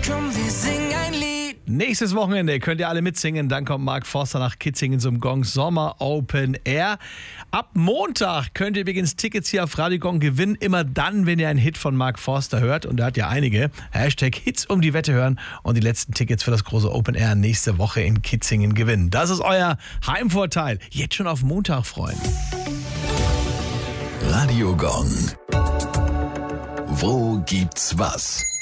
Komm, wir singen ein Lied. Nächstes Wochenende könnt ihr alle mitsingen. Dann kommt Mark Forster nach Kitzingen zum Gong Sommer Open Air. Ab Montag könnt ihr übrigens Tickets hier auf Radio Gong gewinnen. Immer dann, wenn ihr einen Hit von Mark Forster hört. Und da hat ja einige. #Hits um die Wette hören und die letzten Tickets für das große Open Air nächste Woche in Kitzingen gewinnen. Das ist euer Heimvorteil. Jetzt schon auf Montag freuen. Radio Gong. Wo gibt's was?